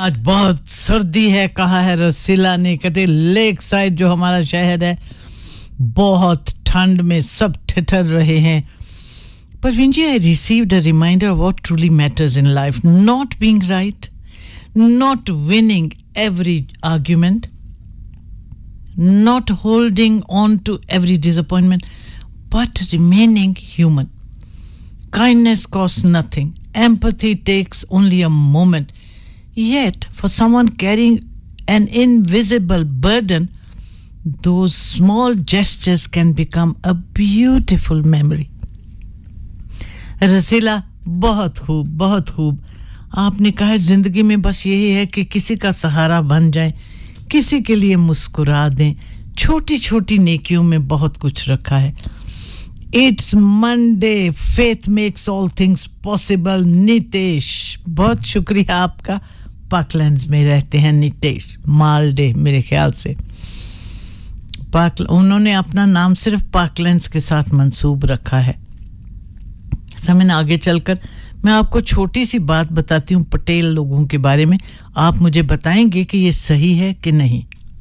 आज बहुत सर्दी है कहा है रसीला ने कहते लेक साइड जो हमारा शहर है बहुत ठंड में सब ठिठर रहे हैं Parveen ji, I received a reminder of what truly matters in life. Not being right, not winning every argument, not holding on to every disappointment, but remaining human. Kindness costs nothing. Empathy takes only a moment. Yet, for someone carrying an invisible burden, those small gestures can become a beautiful memory. रसीला बहुत खूब आपने कहा है जिंदगी में बस यही है कि किसी का सहारा बन जाए किसी के लिए मुस्कुरा दें छोटी-छोटी नेकियों में बहुत कुछ रखा है It's Monday faith makes all things possible Nitesh बहुत शुक्रिया आपका पार्कलैंड्स में रहते हैं नितेश मालडे मेरे ख्याल से उन्होंने अपना नाम सिर्फ पार्कलैंड्स के साथ मंसूब रखा है समय आगे चलकर मैं आपको छोटी सी बात बताती हूं पटेल लोगों के बारे में आप मुझे बताएंगे कि ये सही है कि नहीं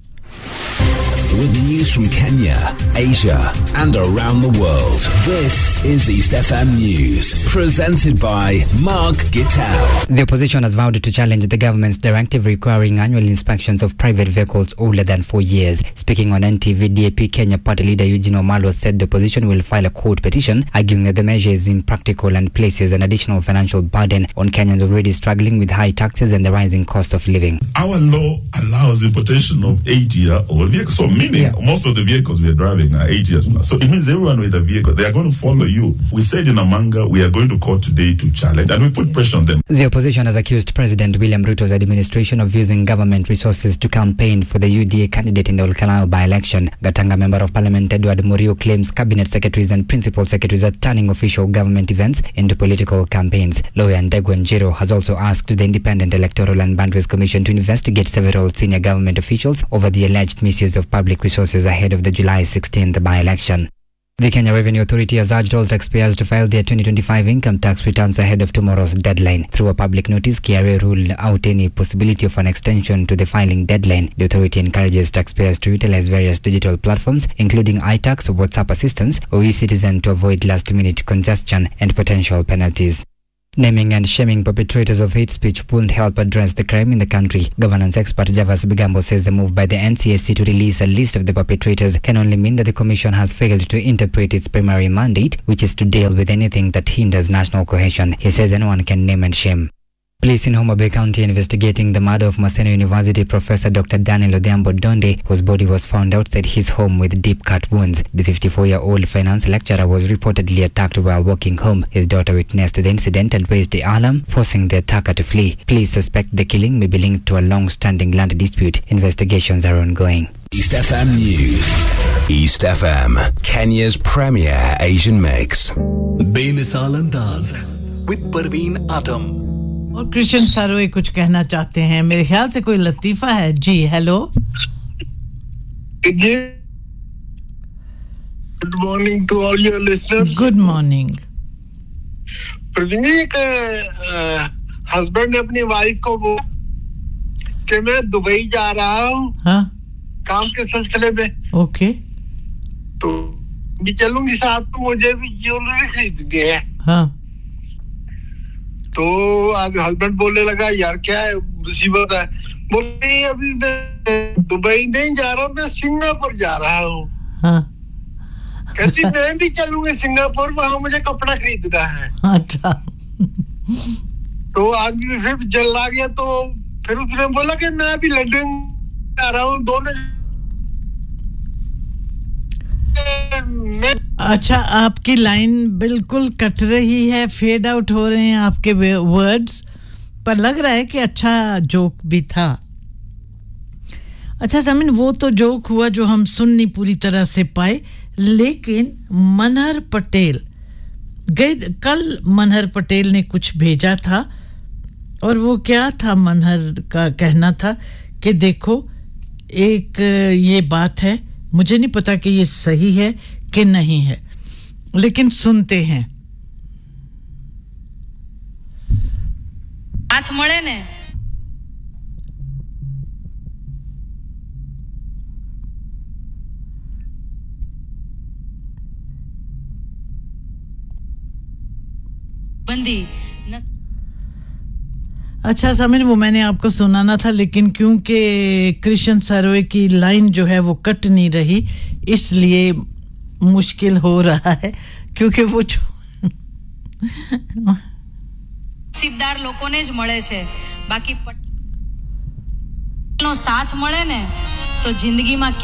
With the news from Kenya, Asia, and around the world. This is East FM News, presented by Mark Gittau. The opposition has vowed to challenge the government's directive requiring annual inspections of private vehicles older than 4 years. Speaking on NTV, DAP Kenya party leader Eugene Wamalwa said the opposition will file a court petition arguing that the measure is impractical and places an additional financial burden on Kenyans already struggling with high taxes and the rising cost of living. Our law allows importation of 8-year-old vehicles. So meaning most of the vehicles we are driving are 8 years plus. So it means everyone with a vehicle, they are going to follow you. We said in Amanga, we are going to court today to challenge, and we put pressure on them. The opposition has accused President William Ruto's administration of using government resources to campaign for the UDA candidate in the Olkalau by-election. Gatanga Member of Parliament Edward Murio claims cabinet secretaries and principal secretaries are turning official government events into political campaigns. Lawyer Ndegwa Njiro has also asked the Independent Electoral and Boundaries Commission to investigate several senior government officials over the alleged misuse of public resources ahead of the July 16th by-election. The Kenya Revenue Authority has urged all taxpayers to file their 2025 income tax returns ahead of tomorrow's deadline. Through a public notice, KRA ruled out any possibility of an extension to the filing deadline. The authority encourages taxpayers to utilize various digital platforms, including iTax, WhatsApp Assistance, or eCitizen to avoid last-minute congestion and potential penalties. Naming and shaming perpetrators of hate speech won't help address the crime in the country. Governance expert Javas Bigambo says the move by the NCSC to release a list of the perpetrators can only mean that the Commission has failed to interpret its primary mandate, which is to deal with anything that hinders national cohesion. He says anyone can name and shame. Police in Homa Bay County investigating the murder of Maseno University professor Dr. Daniel Odhiambo Donde, whose body was found outside his home with deep cut wounds. The 54-year-old finance lecturer was reportedly attacked while walking home. His daughter witnessed the incident and raised the alarm, forcing the attacker to flee. Police suspect the killing may be linked to a long-standing land dispute. Investigations are ongoing. East FM News. East FM, Kenya's premier Asian mix. बेमिसाल अंदाज with Parveen Adam. और कृष्ण सारोई कुछ कहना चाहते हैं मेरे ख्याल से कोई लतीफा है जी hello ji good morning to all your listeners good morning Praveen के हस्बैंड ने अपनी वाइफ को वो कि मैं दुबई जा रहा हूं हां काम के सिलसिले में ओके तो भी चलूंगी साथ में मुझे भी ज्वेलरी खरीदनी है हां तो आज हस्बैंड बोलने लगा यार क्या है मुसीबत है बोले अभी मैं दुबई नहीं जा रहा मैं सिंगापुर जा रहा हूं हां कैसे मैं भी चलूंगी सिंगापुर वहां मुझे कपड़ा खरीदना है अच्छा तो आदमी फिर जल आ गया तो फिर उसने बोला कि मैं अभी लंदन जा रहा हूं दोनों अच्छा आपकी लाइन बिल्कुल कट रही है फेड आउट हो रहे हैं आपके वर्ड्स पर लग रहा है कि अच्छा जोक भी था अच्छा जमीन वो तो जोक हुआ जो हम सुन नहीं पूरी तरह से पाए लेकिन मनहर पटेल कल मनहर पटेल ने कुछ भेजा था और वो क्या था मनहर का कहना था कि देखो एक ये बात है मुझे नहीं पता कि ये सही है कि नहीं है लेकिन सुनते हैं हाथ मड़े ने बंदी अच्छा समीर, वो मैंने आपको सुनाना था, लेकिन क्योंकि कृष्ण सर्वे की लाइन जो है वो कट नहीं रही, इसलिए मुश्किल हो रहा है, क्योंकि वो નસીબદાર લોકોને જ મળે છે, બાકી પટેલનો સાથ મળે ને તો જિંદગીમાં